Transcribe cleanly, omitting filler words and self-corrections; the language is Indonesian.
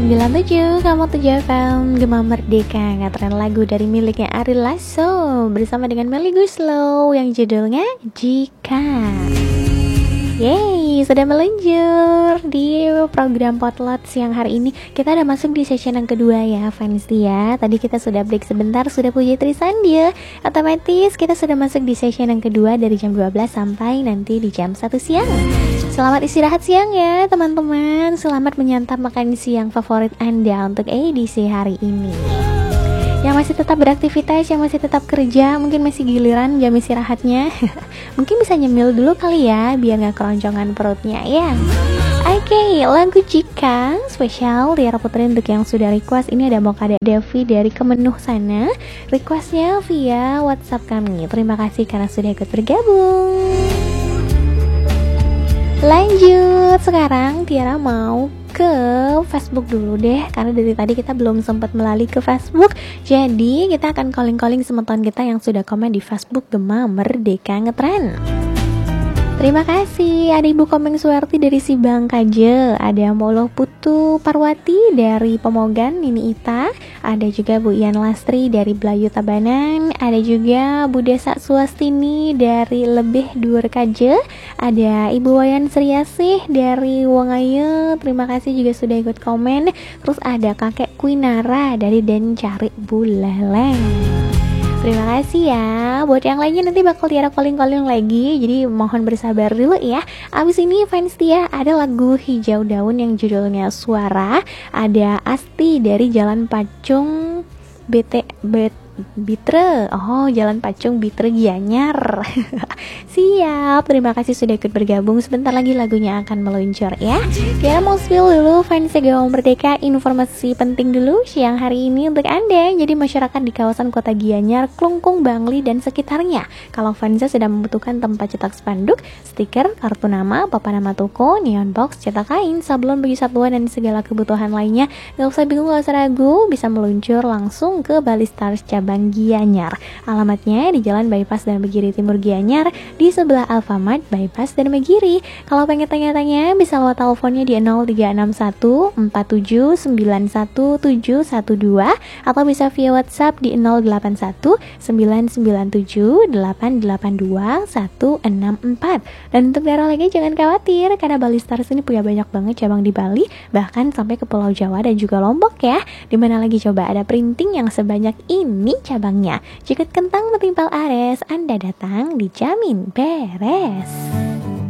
97, kamu 7 FM Gema Merdeka, ngetren lagu dari miliknya Ari Lasso bersama dengan Melly Guslow yang judulnya Jika. Yeay, sudah meluncur di program Potlot siang hari ini. Kita udah masuk di session yang kedua ya fans ya. Tadi kita sudah break sebentar, sudah puji Trisan dia. Otomatis kita sudah masuk di session yang kedua dari jam 12 sampai nanti di jam 1 siang. Selamat istirahat siang ya teman-teman. Selamat menyantap makan siang favorit Anda untuk edisi hari ini. Yang masih tetap beraktivitas, yang masih tetap kerja, mungkin masih giliran jam istirahatnya. Mungkin bisa nyemil dulu kali ya, biar gak keroncongan perutnya ya. Oke, lagu Jika spesial Tiara Putri untuk yang sudah request. Ini ada Mokade Devi dari Kemenuh sana. Requestnya via WhatsApp kami. Terima kasih karena sudah ikut bergabung. Lanjut, sekarang Tiara mau ke Facebook dulu deh, karena dari tadi kita belum sempat melalui ke Facebook. Jadi kita akan calling-calling teman-teman kita yang sudah komen di Facebook Gema Merdeka Ngetren. Terima kasih, ada Ibu Komeng Suwarti dari Sibang Kaje, ada Moloh Putu Parwati dari Pemogan Nini Ita, ada juga Bu Ian Lastri dari Belayu Tabanan, ada juga Bu Desa Suwastini dari Lebih Dur Kaje, ada Ibu Wayan Sriasih dari Wongaye, terima kasih juga sudah ikut komen. Terus ada Kakek Kuinara dari Dencari Buleleng. Terima kasih ya. Buat yang lainnya nanti bakal Tiara calling-calling lagi, jadi mohon bersabar dulu ya. Abis ini fans Tia ada lagu Hijau Daun yang judulnya Suara. Ada Asti dari Jalan Pacung Bitre. Oh, Jalan Pacung Bitre Gianyar. Siap, terima kasih sudah ikut bergabung. Sebentar lagi lagunya akan meluncur ya. Tiara mau spill dulu fans Gema Merdeka, informasi penting dulu siang hari ini untuk Anda. Jadi masyarakat di kawasan Kota Gianyar, Klungkung, Bangli dan sekitarnya, kalau fans sedang membutuhkan tempat cetak spanduk, stiker, kartu nama, papan nama toko, neon box, cetak kain, sablon bagi satuan dan segala kebutuhan lainnya, gak usah bingung, gak usah ragu, bisa meluncur langsung ke Bali Stars Cabang Gianyar. Alamatnya di Jalan Bypass dan Megiri Timur Gianyar, di sebelah Alfamart Bypass dan Megiri. Kalau pengen tanya-tanya bisa lewat teleponnya di 0361 4791712 atau bisa via WhatsApp di 081 997 882 164. Dan untuk daerah lagi jangan khawatir, karena Bali Stars ini punya banyak banget cabang di Bali, bahkan sampai ke Pulau Jawa dan juga Lombok ya. Dimana lagi coba ada printing yang sebanyak ini cabangnya. Jika kentang metimpal ares, Anda datang dijamin beres.